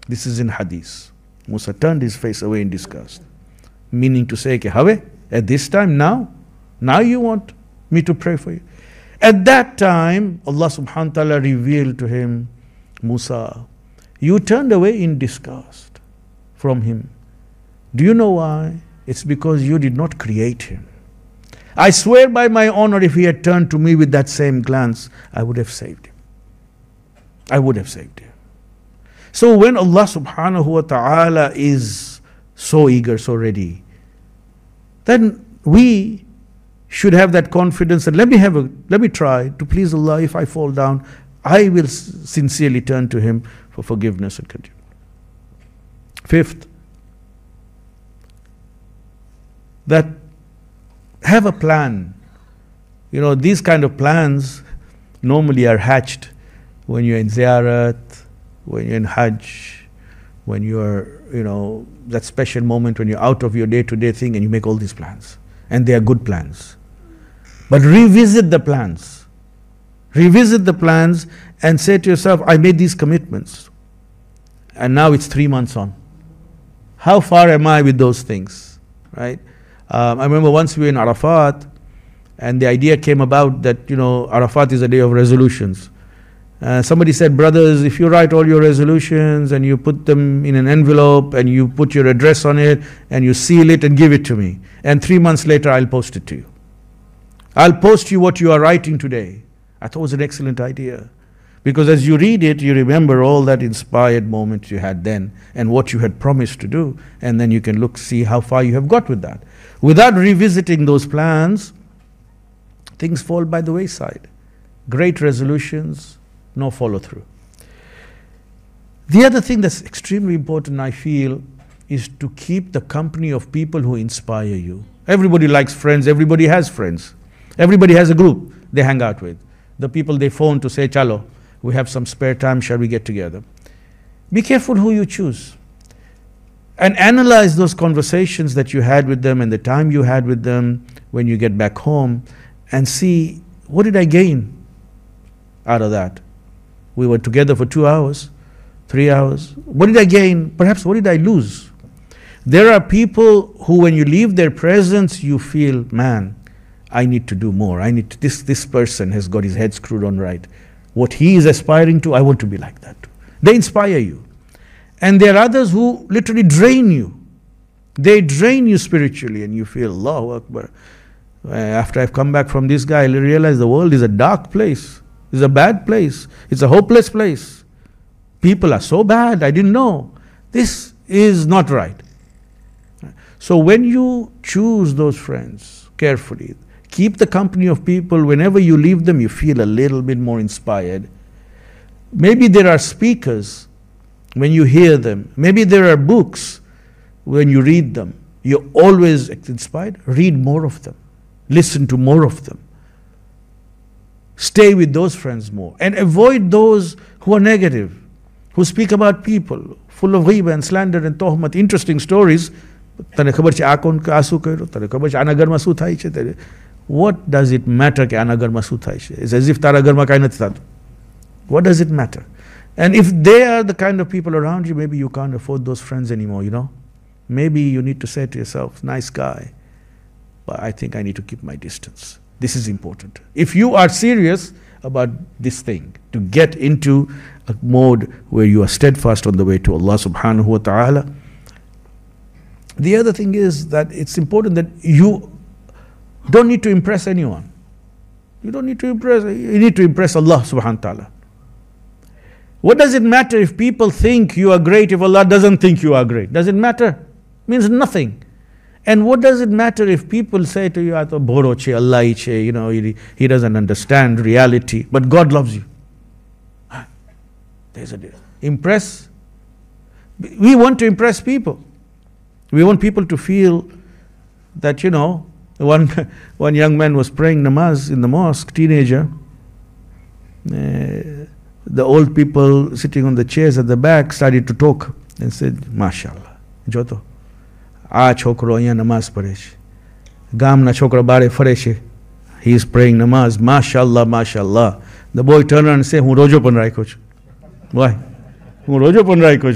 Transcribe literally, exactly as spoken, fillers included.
This is in Hadith. Musa turned his face away in disgust, meaning to say, "Ke have, at this time, now, now you want me to pray for you?" At that time, Allah subhanahu wa ta'ala revealed to him, "Musa, you turned away in disgust from him. Do you know why? It's because you did not create him. I swear by my honor, if he had turned to me with that same glance, I would have saved him. I would have saved him." So when Allah subhanahu wa ta'ala is so eager, so ready, then we should have that confidence that let me have a, let me try to please Allah. If I fall down, I will sincerely turn to Him for forgiveness and continue. Fifth, that have a plan. You know, these kind of plans normally are hatched when you're in ziyarat, when you're in Hajj, when you're, you know, that special moment when you're out of your day-to-day thing and you make all these plans. And they are good plans. But revisit the plans. Revisit the plans and say to yourself, I made these commitments. And now it's three months on. How far am I with those things? Right? Um, I remember once we were in Arafat, and the idea came about that, you know, Arafat is a day of resolutions. Uh, somebody said, brothers, if you write all your resolutions and you put them in an envelope and you put your address on it and you seal it and give it to me, and three months later I'll post it to you. I'll post you what you are writing today. I thought it was an excellent idea. Because as you read it, you remember all that inspired moment you had then and what you had promised to do. And then you can look, see how far you have got with that. Without revisiting those plans, things fall by the wayside. Great resolutions, no follow through. The other thing that's extremely important, I feel, is to keep the company of people who inspire you. Everybody likes friends, everybody has friends. Everybody has a group they hang out with. The people they phone to say, chalo, we have some spare time, shall we get together? Be careful who you choose. And analyze those conversations that you had with them and the time you had with them when you get back home, and see, what did I gain out of that? We were together for two hours, three hours. What did I gain? Perhaps what did I lose? There are people who, when you leave their presence, you feel, man, I need to do more. I need to, this, this person has got his head screwed on right. What he is aspiring to, I want to be like that too. They inspire you. And there are others who literally drain you. They drain you spiritually and you feel, Allahu Akbar. After I've come back from this guy, I realize the world is a dark place. It's a bad place. It's a hopeless place. People are so bad, I didn't know. This is not right. So when you choose those friends carefully, keep the company of people, whenever you leave them, you feel a little bit more inspired. Maybe there are speakers when you hear them. Maybe there are books when you read them. You're always inspired. Read more of them. Listen to more of them. Stay with those friends more. And avoid those who are negative, who speak about people, full of ghiba and slander and tohmat, interesting stories. What does it matter? It's as if what does it matter? And if they are the kind of people around you, maybe you can't afford those friends anymore, you know. Maybe you need to say to yourself, nice guy, but I think I need to keep my distance. This is important. If you are serious about this thing, to get into a mode where you are steadfast on the way to Allah subhanahu wa ta'ala. The other thing is that it's important that you don't need to impress anyone. You don't need to impress, you need to impress Allah subhanahu wa ta'ala. What does it matter if people think you are great if Allah doesn't think you are great? Does it matter? It means nothing. And what does it matter if people say to you, Boroche, Allah iche, you know, he, he doesn't understand reality, but God loves you. There's a difference. Impress. We want to impress people. We want people to feel that, you know, one, one young man was praying namaz in the mosque, teenager. Uh, the old people sitting on the chairs at the back started to talk and said, MashaAllah, Joto. Ah chokro અહીંયા નમાઝ પઢે છે. ગામના છોકરા બારે ફરે છે. He is praying namaz. MashaAllah, MashaAllah. The boy turned around and said, હું રોજો પણ રાખ્યો છું. Why? હું રોજો પણ રાખ્યો છું.